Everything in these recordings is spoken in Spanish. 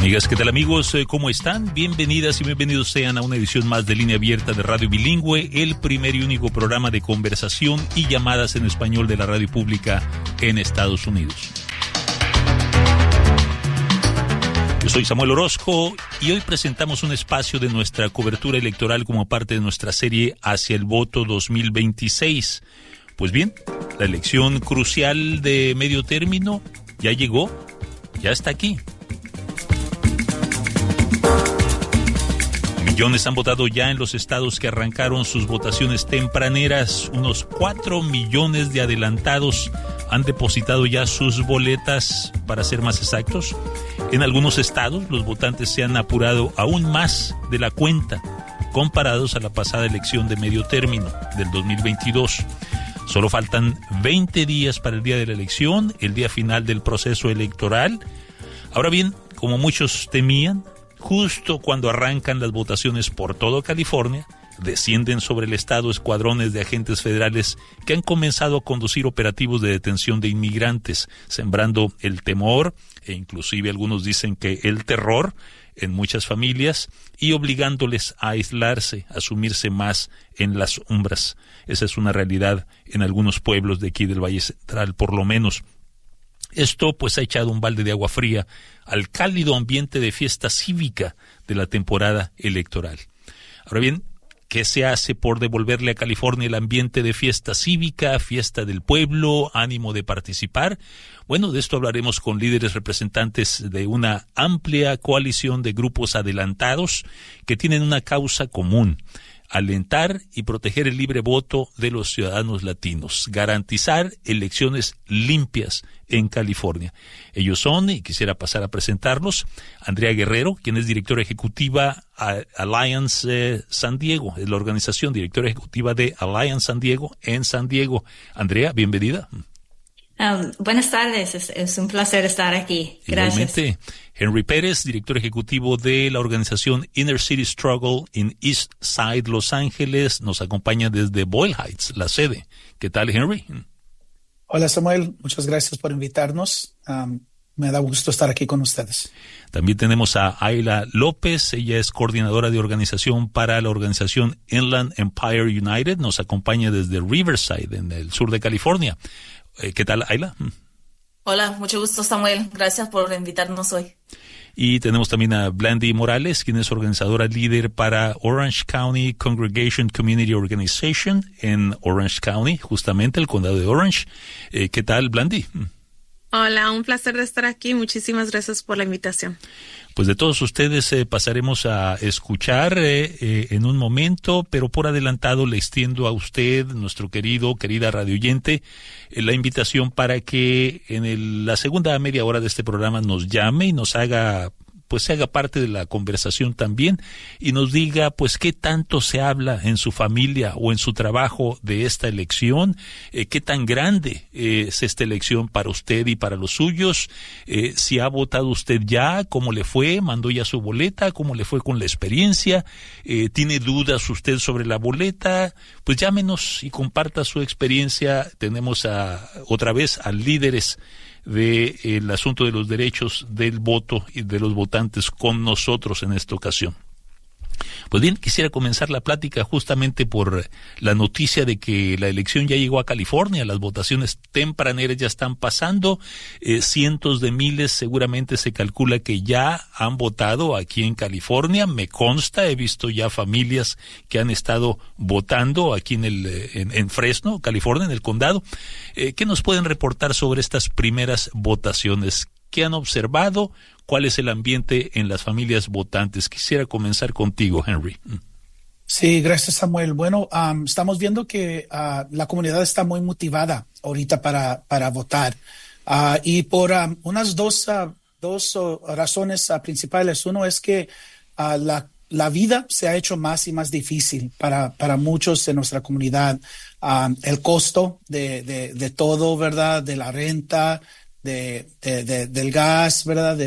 Amigas, ¿qué tal amigos? ¿Cómo están? Bienvenidas y bienvenidos sean a una edición más de Línea Abierta de Radio Bilingüe, el primer y único programa de conversación y llamadas en español de la radio pública en Estados Unidos. Yo soy Samuel Orozco y hoy presentamos un espacio de nuestra cobertura electoral como parte de nuestra serie Hacia el Voto 2026. Pues bien, la elección crucial de medio término ya llegó, ya está aquí. Millones han votado ya en los estados que arrancaron sus votaciones tempraneras. Unos 4 millones de adelantados han depositado ya sus boletas, para ser más exactos. En algunos estados, los votantes se han apurado aún más de la cuenta, comparados a la pasada elección de medio término del 2022. Solo faltan 20 días para el día de la elección, el día final del proceso electoral. Ahora bien, como muchos temían, justo cuando arrancan las votaciones por todo California, descienden sobre el estado escuadrones de agentes federales que han comenzado a conducir operativos de detención de inmigrantes, sembrando el temor e inclusive algunos dicen que el terror en muchas familias y obligándoles a aislarse, a sumirse más en las sombras. Esa es una realidad en algunos pueblos de aquí del Valle Central, por lo menos. Esto pues ha echado un balde de agua fría al cálido ambiente de fiesta cívica de la temporada electoral. Ahora bien, ¿qué se hace por devolverle a California el ambiente de fiesta cívica, fiesta del pueblo, ánimo de participar? Bueno, de esto hablaremos con líderes representantes de una amplia coalición de grupos adelantados que tienen una causa común: alentar y proteger el libre voto de los ciudadanos latinos, garantizar elecciones limpias en California. Ellos son, y quisiera pasar a presentarlos, Andrea Guerrero, quien es directora ejecutiva Alliance San Diego, es la organización directora ejecutiva de Alliance San Diego en San Diego. Andrea, bienvenida. Buenas tardes, es un placer estar aquí. Gracias. Igualmente. Henry Pérez, director ejecutivo de la organización Inner City Struggle en East Side, Los Ángeles, nos acompaña desde Boyle Heights, la sede. ¿Qué tal, Henry? Hola, Samuel. Muchas gracias por invitarnos. Me da gusto estar aquí con ustedes. También tenemos a Ayla López. Ella es coordinadora de organización para la organización Inland Empire United. Nos acompaña desde Riverside, en el sur de California. ¿Qué tal, Ayla? Hola, mucho gusto, Samuel. Gracias por invitarnos hoy. Y tenemos también a Blandy Morales, quien es organizadora líder para Orange County Congregation Community Organization en Orange County, justamente el condado de Orange. ¿Qué tal, Blandy? Hola, un placer de estar aquí. Muchísimas gracias por la invitación. Pues de todos ustedes pasaremos a escuchar en un momento, pero por adelantado le extiendo a usted, nuestro querida radioyente, la invitación para que en la segunda media hora de este programa nos llame y nos haga, pues se haga parte de la conversación también y nos diga pues qué tanto se habla en su familia o en su trabajo de esta elección, qué tan grande es esta elección para usted y para los suyos, si ha votado usted ya, cómo le fue, mandó ya su boleta, cómo le fue con la experiencia, tiene dudas usted sobre la boleta, pues llámenos y comparta su experiencia. Tenemos otra vez a líderes del asunto de los derechos del voto y de los votantes con nosotros en esta ocasión. Pues bien, quisiera comenzar la plática justamente por la noticia de que la elección ya llegó a California, las votaciones tempraneras ya están pasando, cientos de miles seguramente se calcula que ya han votado aquí en California, me consta, he visto ya familias que han estado votando aquí en Fresno, California, en el condado. ¿Qué nos pueden reportar sobre estas primeras votaciones? ¿Qué han observado? ¿Cuál es el ambiente en las familias votantes? Quisiera comenzar contigo, Henry. Sí, gracias, Samuel. Bueno, estamos viendo que la comunidad está muy motivada ahorita para votar. Y por unas dos razones principales. Uno es que la vida se ha hecho más y más difícil para muchos en nuestra comunidad. El costo de todo, ¿verdad? De la renta, del gas, ¿verdad?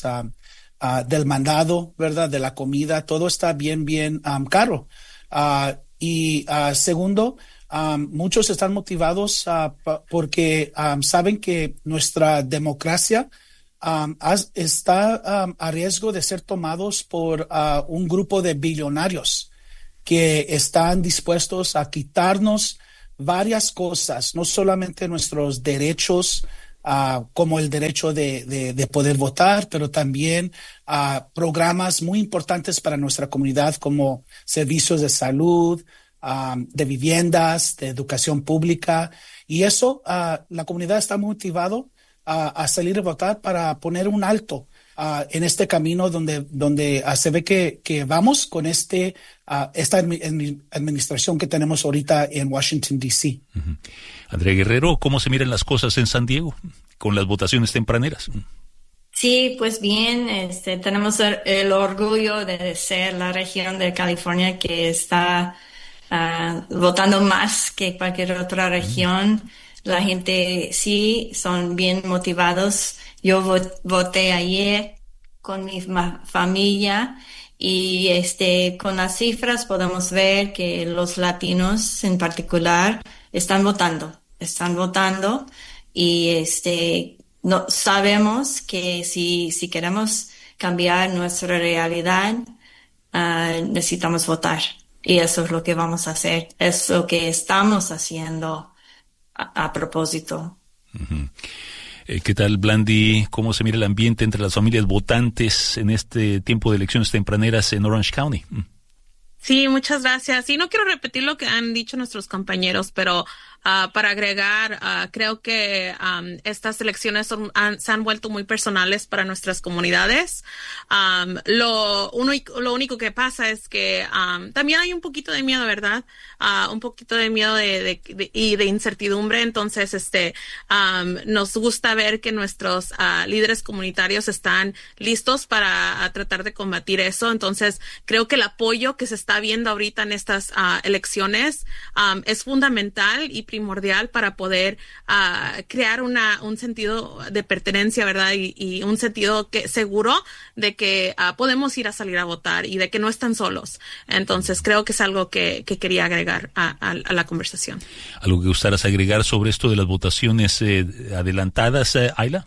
Del mandado, ¿verdad? De la comida, todo está bien caro. Y segundo, muchos están motivados porque saben que nuestra democracia está a riesgo de ser tomados por un grupo de billonarios que están dispuestos a quitarnos varias cosas, no solamente nuestros derechos, como el derecho de poder votar, pero también programas muy importantes para nuestra comunidad como servicios de salud, de viviendas, de educación pública. Y eso, la comunidad está motivado a salir a votar para poner un alto en este camino donde se ve que vamos con esta administración que tenemos ahorita en Washington, D.C. Uh-huh. Andrea Guerrero, ¿cómo se miran las cosas en San Diego con las votaciones tempraneras? Sí, pues bien, tenemos el orgullo de ser la región de California que está votando más que cualquier otra región. La gente sí son bien motivados. Yo voté ayer con mi familia y con las cifras podemos ver que los latinos en particular están votando y no sabemos que si queremos cambiar nuestra realidad necesitamos votar y eso es lo que vamos a hacer, es lo que estamos haciendo a propósito. Uh-huh. ¿Qué tal, Blandy? ¿Cómo se mira el ambiente entre las familias votantes en este tiempo de elecciones tempraneras en Orange County? Sí, muchas gracias. Y no quiero repetir lo que han dicho nuestros compañeros, pero para agregar, creo que estas elecciones se han vuelto muy personales para nuestras comunidades. Lo único que pasa es que también hay un poquito de miedo, ¿verdad? Un poquito de miedo y de incertidumbre. Entonces, nos gusta ver que nuestros líderes comunitarios están listos para tratar de combatir eso. Entonces, creo que el apoyo que se está viendo ahorita en estas elecciones es fundamental y primordial para poder crear un sentido de pertenencia, ¿verdad? Y un sentido seguro de que podemos ir a salir a votar y de que no están solos. Entonces, creo que es algo que quería agregar a la conversación. ¿Algo que gustaras agregar sobre esto de las votaciones adelantadas, Ayla?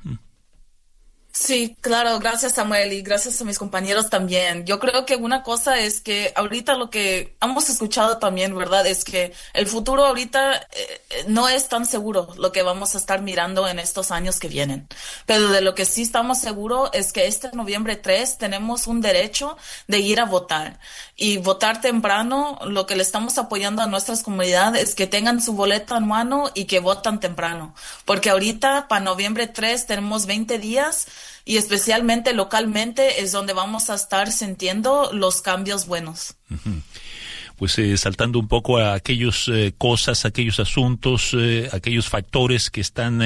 Sí, claro, gracias Samuel y gracias a mis compañeros también. Yo creo que una cosa es que ahorita lo que hemos escuchado también, ¿verdad? Es que el futuro ahorita no es tan seguro lo que vamos a estar mirando en estos años que vienen. Pero de lo que sí estamos seguros es que este noviembre 3 tenemos un derecho de ir a votar. Y votar temprano, lo que le estamos apoyando a nuestras comunidades es que tengan su boleta en mano y que votan temprano. Porque ahorita, para noviembre 3, tenemos 20 días y especialmente localmente es donde vamos a estar sintiendo los cambios buenos. Uh-huh. Pues saltando un poco a aquellos aquellos asuntos, aquellos factores que están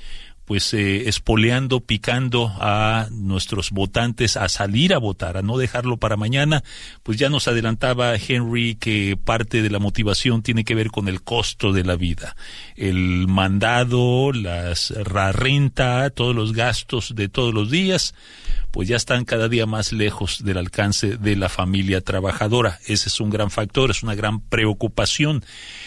espoleando, picando a nuestros votantes a salir a votar, a no dejarlo para mañana. Pues ya nos adelantaba Henry que parte de la motivación tiene que ver con el costo de la vida. El mandado, la renta, todos los gastos de todos los días, pues ya están cada día más lejos del alcance de la familia trabajadora. Ese es un gran factor, es una gran preocupación.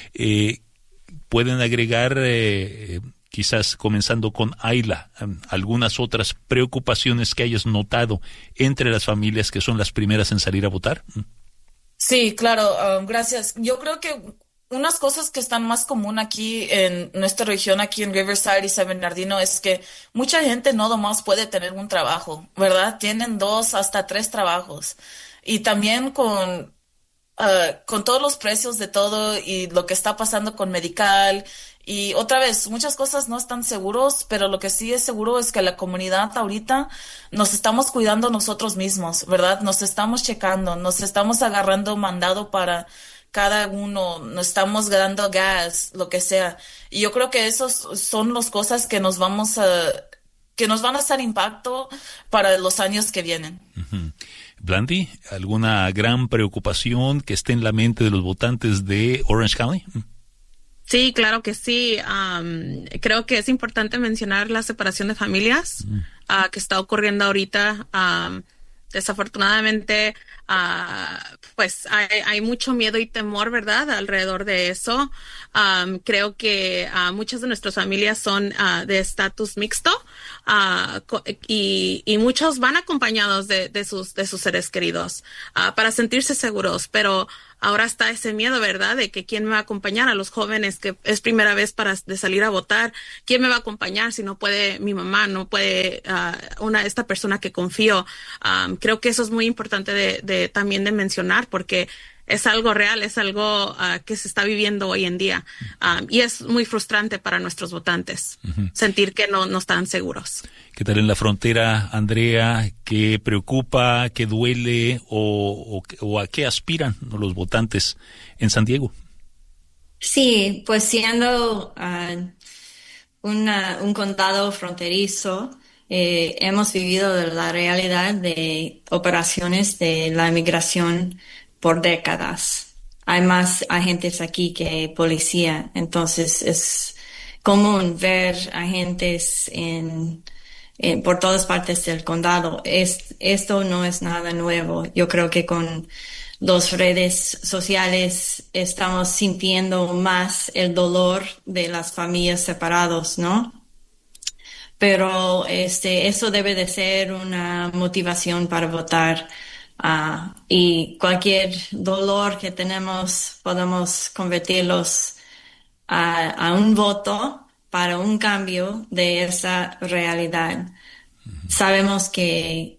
Pueden agregar quizás comenzando con Ayla, algunas otras preocupaciones que hayas notado entre las familias que son las primeras en salir a votar. Sí, claro, gracias. Yo creo que unas cosas que están más común aquí en nuestra región, aquí en Riverside y San Bernardino, es que mucha gente no nomás puede tener un trabajo, ¿verdad? Tienen 2 hasta 3 trabajos. Y también con todos los precios de todo y lo que está pasando con Medical. Y otra vez, muchas cosas no están seguros, pero lo que sí es seguro es que la comunidad ahorita nos estamos cuidando nosotros mismos, ¿verdad? Nos estamos checando, nos estamos agarrando mandado para cada uno, nos estamos dando gas, lo que sea. Y yo creo que esos son las cosas que nos van a hacer impacto para los años que vienen. Uh-huh. Blandy, ¿alguna gran preocupación que esté en la mente de los votantes de Orange County? Sí, claro que sí. Creo que es importante mencionar la separación de familias que está ocurriendo ahorita. Desafortunadamente, pues hay mucho miedo y temor, ¿verdad?, alrededor de eso. Creo que muchas de nuestras familias son de estatus mixto, y muchos van acompañados de sus seres queridos para sentirse seguros, pero ahora está ese miedo, ¿verdad?, de que quién me va a acompañar a los jóvenes que es primera vez de salir a votar. ¿Quién me va a acompañar si no puede mi mamá, no puede esta persona que confío? Creo que eso es muy importante también de mencionar, porque es algo real, es algo que se está viviendo hoy en día, y es muy frustrante para nuestros votantes sentir que no están seguros. ¿Qué tal en la frontera, Andrea? ¿Qué preocupa, qué duele o a qué aspiran los votantes en San Diego? Sí, pues siendo un condado fronterizo, hemos vivido la realidad de operaciones de la inmigración por décadas. Hay más agentes aquí que policía, entonces es común ver agentes por todas partes del condado. Esto no es nada nuevo. Yo creo que con las redes sociales estamos sintiendo más el dolor de las familias separadas, ¿no? Pero eso debe de ser una motivación para votar. Y cualquier dolor que tenemos podemos convertirlos a un voto para un cambio de esa realidad. Sabemos que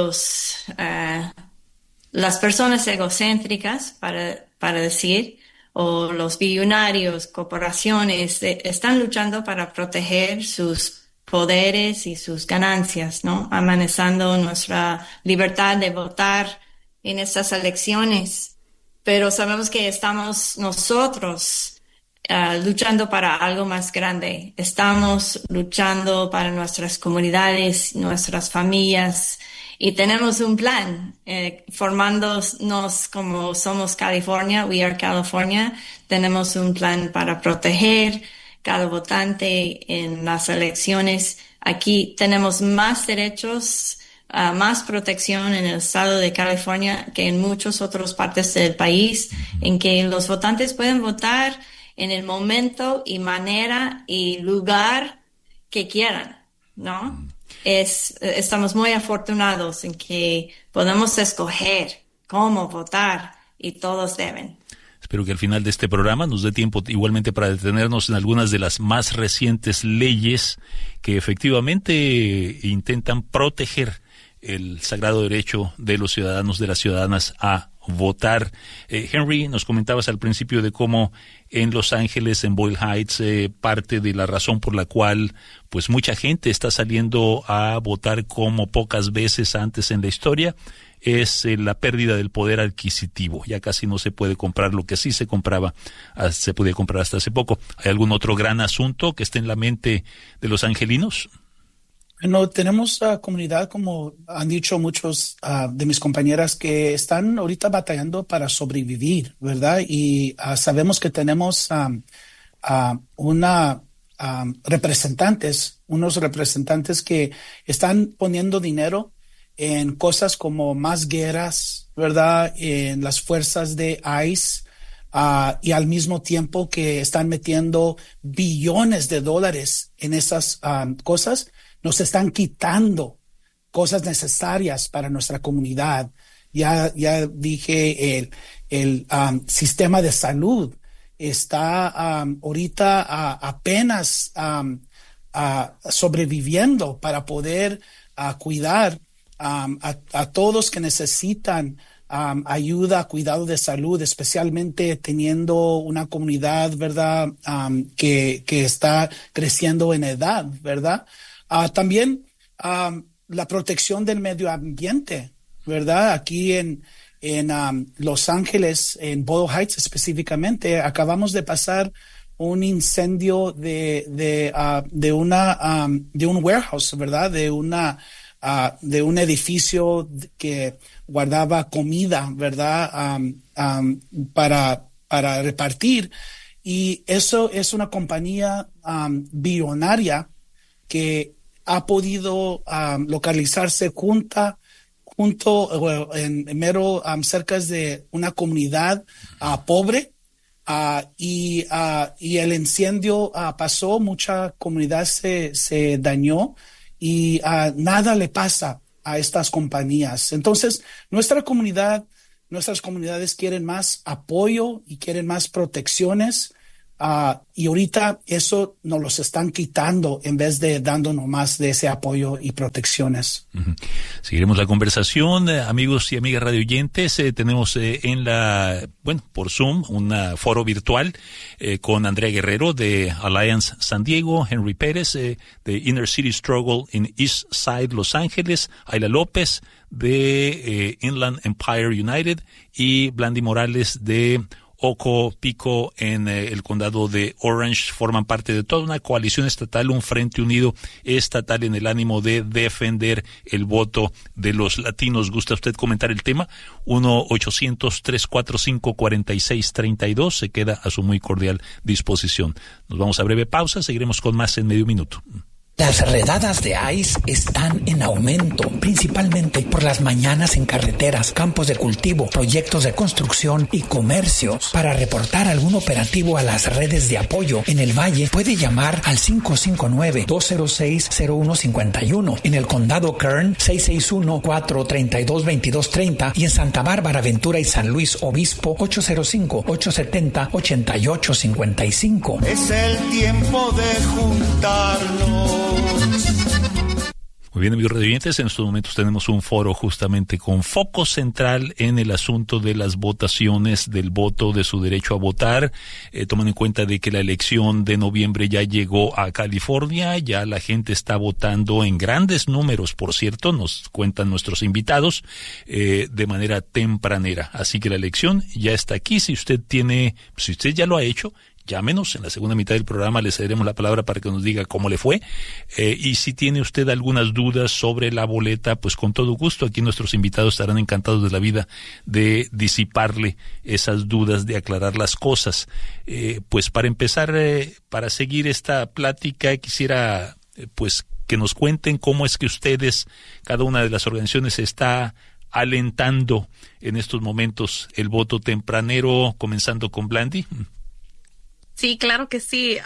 las personas egocéntricas, para decir, o los billonarios, corporaciones, están luchando para proteger sus poderes y sus ganancias, ¿no? Amenazando nuestra libertad de votar en estas elecciones. Pero sabemos que estamos nosotros luchando para algo más grande. Estamos luchando para nuestras comunidades, nuestras familias, y tenemos un plan, formándonos como somos California, We Are California. Tenemos un plan para proteger cada votante en las elecciones. Aquí tenemos más derechos, más protección en el estado de California que en muchas otras partes del país, en que los votantes pueden votar en el momento y manera y lugar que quieran, ¿no? Estamos muy afortunados en que podemos escoger cómo votar y todos deben. Espero que al final de este programa nos dé tiempo igualmente para detenernos en algunas de las más recientes leyes que efectivamente intentan proteger el sagrado derecho de los ciudadanos, de las ciudadanas a votar. Henry, nos comentabas al principio de cómo en Los Ángeles, en Boyle Heights, parte de la razón por la cual pues mucha gente está saliendo a votar como pocas veces antes en la historia es la pérdida del poder adquisitivo. Ya casi no se puede comprar lo que sí se compraba, se podía comprar hasta hace poco. ¿Hay algún otro gran asunto que esté en la mente de los angelinos? No, tenemos comunidad, como han dicho muchos de mis compañeras, que están ahorita batallando para sobrevivir, ¿verdad? Y sabemos que tenemos unos representantes que están poniendo dinero en cosas como más guerras, ¿verdad? En las fuerzas de ICE, y al mismo tiempo que están metiendo billones de dólares en esas cosas, nos están quitando cosas necesarias para nuestra comunidad. Ya dije, el sistema de salud está ahorita apenas sobreviviendo para poder cuidar a todos que necesitan ayuda, cuidado de salud, especialmente teniendo una comunidad, ¿verdad? Que está creciendo en edad, ¿verdad? También la protección del medio ambiente, ¿verdad? Aquí en Los Ángeles, en Boyle Heights específicamente, acabamos de pasar un incendio de un warehouse, ¿verdad? De un edificio que guardaba comida, ¿verdad? Para repartir. Y eso es una compañía billonaria que ha podido localizarse junto punto, en mero cerca de una comunidad pobre. Y el incendio pasó, mucha comunidad se dañó y nada le pasa a estas compañías. Entonces, nuestras comunidades quieren más apoyo y quieren más protecciones. Y ahorita eso nos los están quitando en vez de dándonos más de ese apoyo y protecciones. Uh-huh. Seguiremos la conversación, amigos y amigas radioyentes. Tenemos por Zoom, un foro virtual con Andrea Guerrero de Alliance San Diego, Henry Pérez de Inner City Struggle in East Side Los Ángeles, Ayla López de Inland Empire United y Blandy Morales de Oco Pico en el condado de Orange. Forman parte de toda una coalición estatal, un frente unido estatal en el ánimo de defender el voto de los latinos. ¿Gusta usted comentar el tema? 1-800-345-4632 se queda a su muy cordial disposición. Nos vamos a breve pausa, seguiremos con más en medio minuto. Las redadas de ICE están en aumento, principalmente por las mañanas en carreteras, campos de cultivo, proyectos de construcción y comercios. Para reportar algún operativo a las redes de apoyo en el Valle, puede llamar al 559-206-0151. En el condado Kern, 661-432-2230 y en Santa Bárbara, Ventura y San Luis Obispo, 805-870-8855. Es el tiempo de juntarnos. Muy bien, amigos radioyentes, en estos momentos tenemos un foro justamente con foco central en el asunto de las votaciones, del voto, de su derecho a votar, tomando en cuenta de que la elección de noviembre ya llegó a California, ya la gente está votando en grandes números, por cierto, nos cuentan nuestros invitados, de manera tempranera. Así que la elección ya está aquí. Si usted ya lo ha hecho, llámenos, en la segunda mitad del programa le cederemos la palabra para que nos diga cómo le fue, y si tiene usted algunas dudas sobre la boleta, pues con todo gusto, aquí nuestros invitados estarán encantados de la vida de disiparle esas dudas, de aclarar las cosas. Pues para empezar, para seguir esta plática, quisiera pues que nos cuenten cómo es que ustedes, cada una de las organizaciones, está alentando en estos momentos el voto tempranero, comenzando con Blandy. Sí, claro que sí.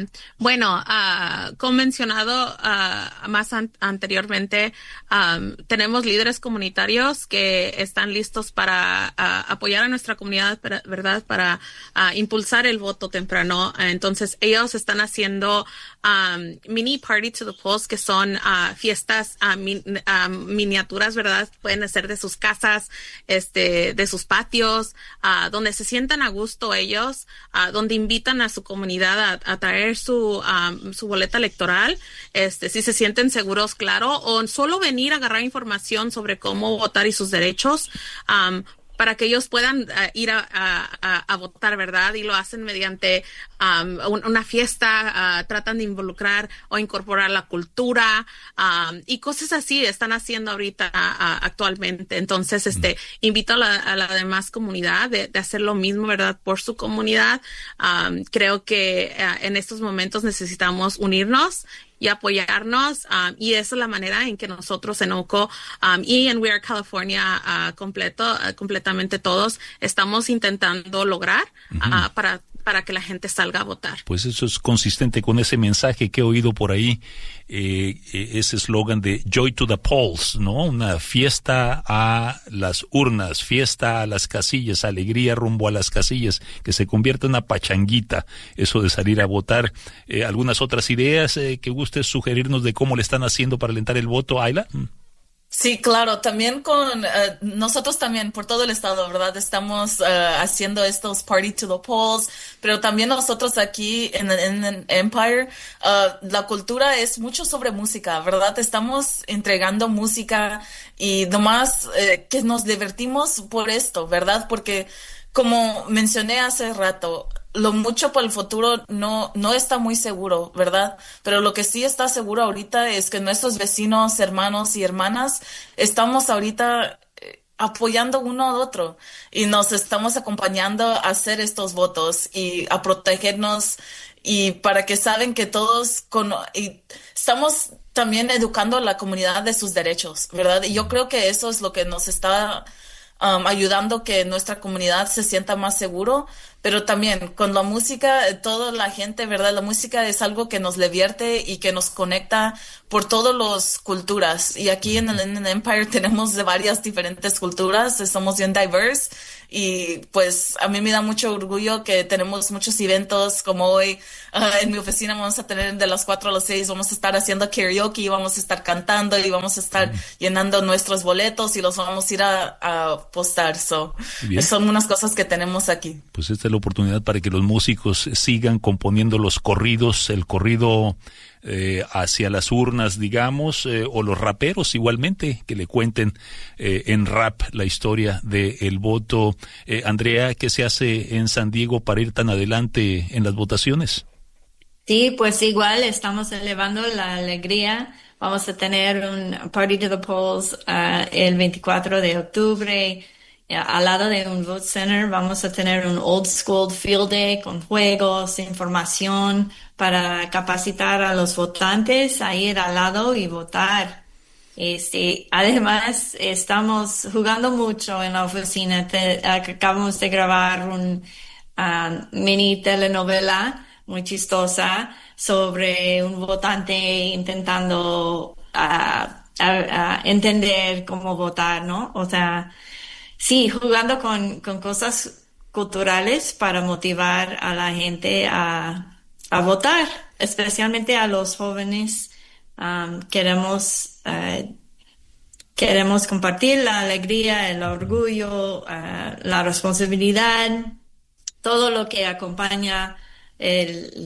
Como mencionado más anteriormente, tenemos líderes comunitarios que están listos para apoyar a nuestra comunidad, ¿verdad? Para impulsar el voto temprano. Entonces, ellos están haciendo mini party to the polls, que son fiestas miniaturas, ¿verdad? Pueden ser de sus casas, de sus patios, donde se sientan a gusto ellos, donde invitan a su comunidad a traer su boleta electoral, si se sienten seguros, claro, o solo venir a agarrar información sobre cómo votar y sus derechos, para que ellos puedan ir a votar, ¿verdad? Y lo hacen mediante una fiesta, tratan de involucrar o incorporar la cultura, y cosas así están haciendo ahorita actualmente. Entonces, invito a la demás comunidad de hacer lo mismo, ¿verdad? Por su comunidad. Creo que en estos momentos necesitamos unirnos y apoyarnos, y esa es la manera en que nosotros en OCO y en We Are California completamente todos estamos intentando lograr para que la gente salga a votar. Pues eso es consistente con ese mensaje que he oído por ahí, ese eslogan de Joy to the Polls, ¿no? Una fiesta a las urnas, fiesta a las casillas, alegría rumbo a las casillas, que se convierta en una pachanguita, eso de salir a votar. ¿Algunas otras ideas que gustes sugerirnos de cómo le están haciendo para alentar el voto, Ayla? Sí, claro, también con nosotros también por todo el estado, ¿verdad? Estamos haciendo estos party to the polls, pero también nosotros aquí en Empire, la cultura es mucho sobre música, ¿verdad? Estamos entregando música y nomás que nos divertimos por esto, ¿verdad? Porque como mencioné hace rato, lo mucho por el futuro no está muy seguro, ¿verdad? Pero lo que sí está seguro ahorita es que nuestros vecinos, hermanos y hermanas estamos ahorita apoyando uno al otro y nos estamos acompañando a hacer estos votos y a protegernos y para que saben que todos y estamos también educando a la comunidad de sus derechos, ¿verdad? Y yo creo que eso es lo que nos está ayudando que nuestra comunidad se sienta más seguro, pero también con la música, toda la gente, ¿verdad? La música es algo que nos divierte y que nos conecta por todas las culturas. Y aquí en el Empire tenemos de varias diferentes culturas, somos bien diverse. Y pues a mí me da mucho orgullo que tenemos muchos eventos como hoy. En mi oficina vamos a tener de las 4 a las 6, vamos a estar haciendo karaoke, y vamos a estar cantando y vamos a estar llenando nuestros boletos y los vamos a ir a postar. Son unas cosas que tenemos aquí. Pues esta es la oportunidad para que los músicos sigan componiendo los corridos, el corrido hacia las urnas, digamos, o los raperos igualmente, que le cuenten en rap la historia del voto. Andrea, ¿qué se hace en San Diego para ir tan adelante en las votaciones? Sí, pues igual estamos elevando la alegría. Vamos a tener un Party to the Polls el 24 de octubre. Al lado de un vote center vamos a tener un old school field day con juegos, información para capacitar a los votantes a ir al lado y votar. Además, estamos jugando mucho en la oficina. Acabamos de grabar un mini telenovela muy chistosa sobre un votante intentando entender cómo votar, ¿no? O sea, sí, jugando con cosas culturales para motivar a la gente a votar, especialmente a los jóvenes. Queremos compartir la alegría, el orgullo, la responsabilidad, todo lo que acompaña el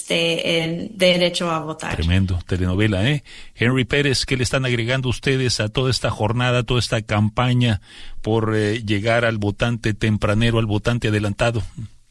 derecho a votar. Tremendo, telenovela, ¿eh? Henry Pérez, ¿qué le están agregando ustedes a toda esta jornada, toda esta campaña por llegar al votante tempranero, al votante adelantado?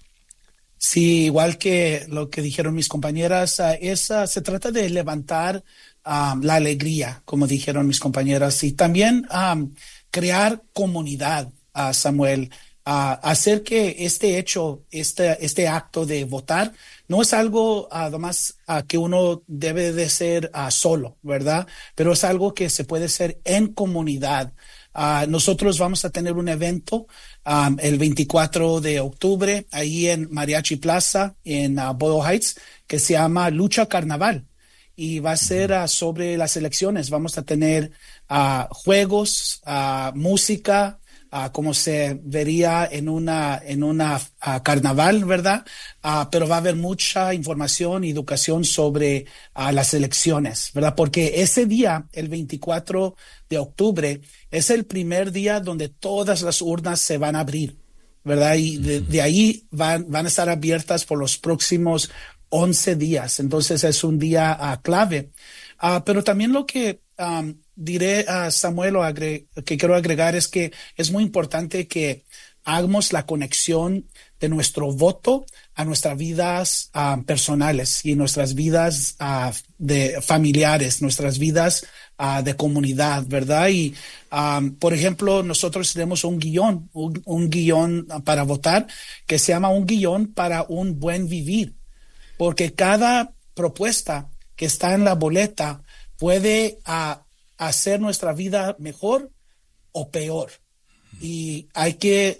Sí, igual que lo que dijeron mis compañeras, se trata de levantar la alegría, como dijeron mis compañeras, y también crear comunidad, Samuel, hacer que este hecho, este acto de votar, no es algo además que uno debe de ser solo, ¿verdad? Pero es algo que se puede hacer en comunidad. Nosotros vamos a tener un evento el 24 de octubre ahí en Mariachi Plaza en Boyle Heights que se llama Lucha Carnaval y va a ser sobre las elecciones. Vamos a tener juegos, música, como se vería en una carnaval, ¿verdad? Pero va a haber mucha información y educación sobre las elecciones, ¿verdad? Porque ese día, el 24 de octubre, es el primer día donde todas las urnas se van a abrir, ¿verdad? Y de ahí van a estar abiertas por los próximos 11 días. Entonces es un día clave. Pero también lo que diré a Samuel que quiero agregar es que es muy importante que hagamos la conexión de nuestro voto a nuestras vidas personales y nuestras vidas de familiares, nuestras vidas de comunidad, ¿verdad? Y, por ejemplo, nosotros tenemos un guión para votar que se llama un guión para un buen vivir, porque cada propuesta que está en la boleta puede hacer nuestra vida mejor o peor. Y hay que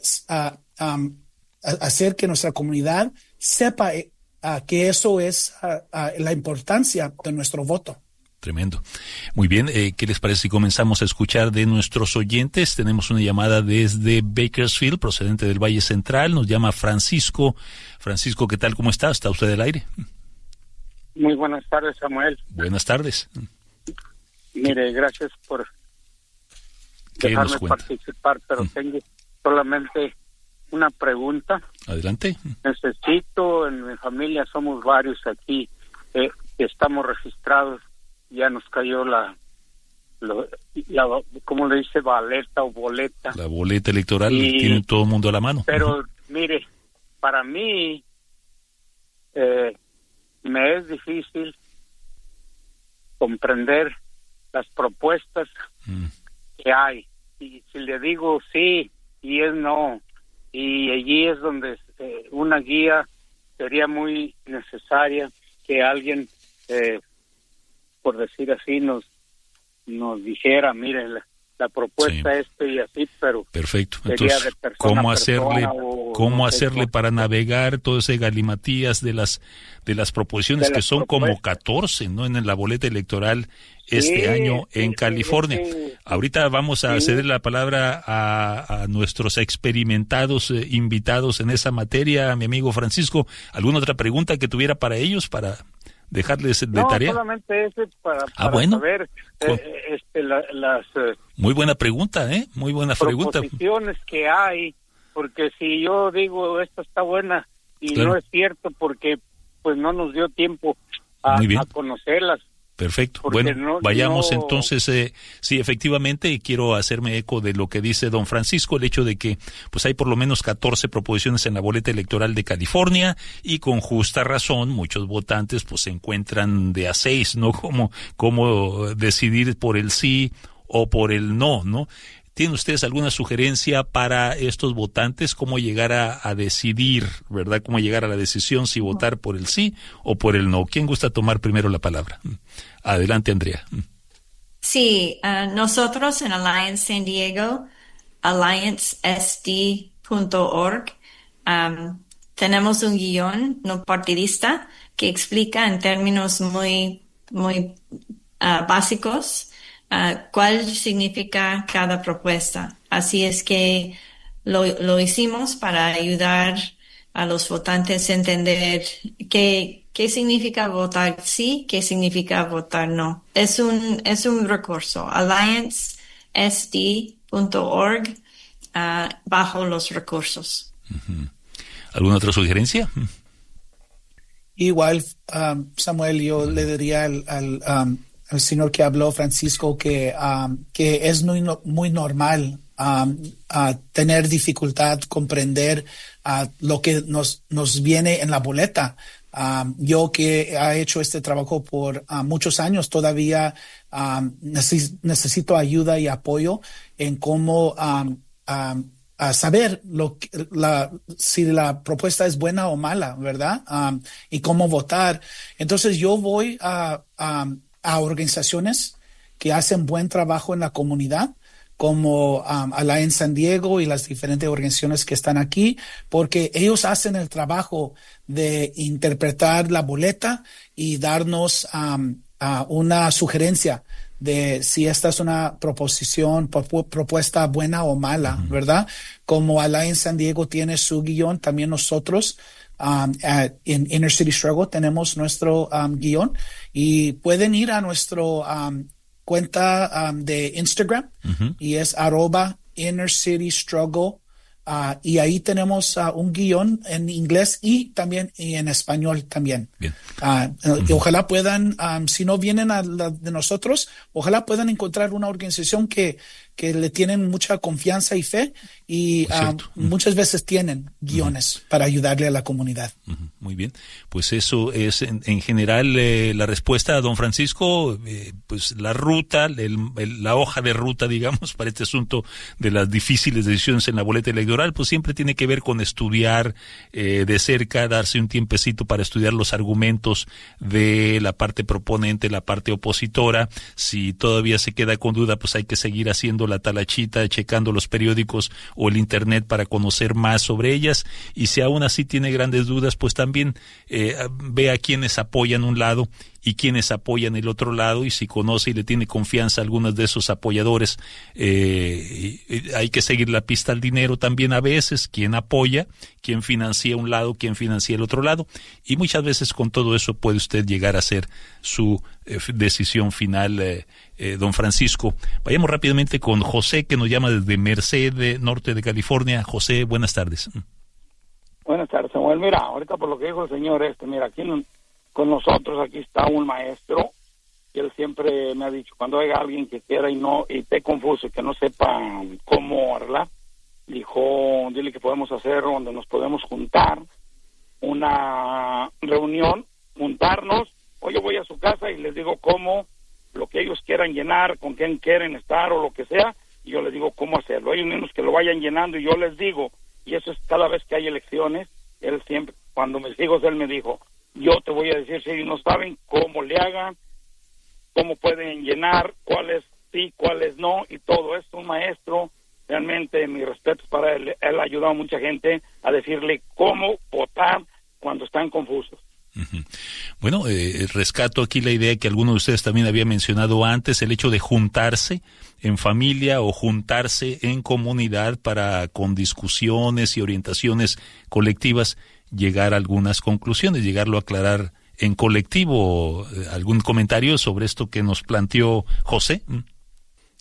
hacer que nuestra comunidad sepa que eso es la importancia de nuestro voto. Tremendo. Muy bien, ¿qué les parece si comenzamos a escuchar de nuestros oyentes? Tenemos una llamada desde Bakersfield, procedente del Valle Central. Nos llama Francisco. Francisco, ¿qué tal? ¿Cómo está? ¿Está usted al aire? Muy buenas tardes, Samuel. Buenas tardes. Mire, gracias por dejarme participar, pero tengo solamente una pregunta. Adelante. Necesito, en mi familia somos varios aquí, estamos registrados, ya nos cayó la ¿cómo le dice? Baleta o boleta. La boleta electoral tiene todo el mundo a la mano. Pero, mire, para mí me es difícil comprender las propuestas que hay, y si le digo sí y es no, y allí es donde una guía sería muy necesaria que alguien, por decir así, nos dijera, mire, la propuesta y así, pero perfecto. Entonces, ¿cómo hacerle para navegar todo ese galimatías de las proposiciones que son como 14, ¿no? En la boleta electoral este año en California. Ahorita vamos a ceder la palabra a nuestros experimentados invitados en esa materia, mi amigo Francisco. ¿Alguna otra pregunta que tuviera para ellos, para dejarles de tarea? No, solamente ese para bueno. saber las muy buena pregunta, muy buena pregunta. Proposiciones que hay, porque si yo digo esta está buena y claro, no es cierto, porque pues no nos dio tiempo a conocerlas. Perfecto. Bueno, vayamos entonces, sí, efectivamente, y quiero hacerme eco de lo que dice don Francisco, el hecho de que pues hay por lo menos 14 proposiciones en la boleta electoral de California, y con justa razón muchos votantes pues se encuentran de a 6, ¿no? Cómo decidir por el sí o por el no, ¿no? ¿Tienen ustedes alguna sugerencia para estos votantes? ¿Cómo llegar a decidir, verdad? ¿Cómo llegar a la decisión si votar por el sí o por el no? ¿Quién gusta tomar primero la palabra? Adelante, Andrea. Sí, nosotros en Alliance San Diego, alliancesd.org, tenemos un guión no partidista que explica en términos muy básicos cuál significa cada propuesta. Así es que lo hicimos para ayudar a los votantes a entender qué significa votar sí, qué significa votar no. Es un recurso, alliancesd.org, bajo los recursos. Uh-huh. ¿Alguna otra sugerencia? Igual, Samuel, yo le diría al señor que habló, Francisco, que es muy normal tener dificultad comprender lo que nos viene en la boleta. Yo que he hecho este trabajo por muchos años, todavía necesito ayuda y apoyo en cómo saber si la propuesta es buena o mala, ¿verdad? Y cómo votar. Entonces yo voy a organizaciones que hacen buen trabajo en la comunidad, como Alliance San Diego y las diferentes organizaciones que están aquí, porque ellos hacen el trabajo de interpretar la boleta y darnos una sugerencia de si esta es una propuesta buena o mala, ¿verdad? Como Alliance San Diego tiene su guión, también nosotros en Inner City Struggle tenemos nuestro guión, y pueden ir a nuestro cuenta de Instagram, y es @InnerCityStruggle, y ahí tenemos un guión en inglés y también en español también. Bien. Y ojalá puedan, si no vienen a la de nosotros, ojalá puedan encontrar una organización que le tienen mucha confianza y fe, y muchas veces tienen guiones para ayudarle a la comunidad. Muy bien, pues eso es en general la respuesta a don Francisco. Pues la ruta, la hoja de ruta, digamos, para este asunto de las difíciles decisiones en la boleta electoral, pues siempre tiene que ver con estudiar de cerca, darse un tiempecito para estudiar los argumentos de la parte proponente, la parte opositora. Si todavía se queda con duda, pues hay que seguir haciendo la talachita, checando los periódicos o el internet para conocer más sobre ellas, y si aún así tiene grandes dudas, pues también ve a quienes apoyan un lado y quienes apoyan el otro lado, y si conoce y le tiene confianza a algunos de esos apoyadores, hay que seguir la pista al dinero también a veces, quién apoya, quién financia un lado, quién financia el otro lado, y muchas veces con todo eso puede usted llegar a hacer su decisión final. Don Francisco, vayamos rápidamente con José, que nos llama desde Merced, norte de California. José, buenas tardes. Buenas tardes, Samuel. Mira, ahorita por lo que dijo el señor mira, aquí con nosotros aquí está un maestro, y él siempre me ha dicho, cuando haya alguien que quiera y esté confuso, que no sepa cómo arreglar, dijo, dile que podemos hacer donde nos podemos juntar, una reunión, juntarnos, o yo voy a su casa y les digo cómo, lo que ellos quieran llenar, con quién quieren estar o lo que sea, y yo les digo cómo hacerlo. Ellos mismos que lo vayan llenando y yo les digo, y eso es cada vez que hay elecciones, él siempre, cuando mis hijos, él me dijo, yo te voy a decir si no saben cómo le hagan, cómo pueden llenar, cuáles sí, cuáles no, y todo esto. Un maestro, realmente mi respeto para él. Él ha ayudado a mucha gente a decirle cómo votar cuando están confusos. Uh-huh. Bueno, rescato aquí la idea que alguno de ustedes también había mencionado antes, el hecho de juntarse en familia o juntarse en comunidad para, con discusiones y orientaciones colectivas, llegar a algunas conclusiones, llegarlo a aclarar en colectivo. ¿Algún comentario sobre esto que nos planteó José?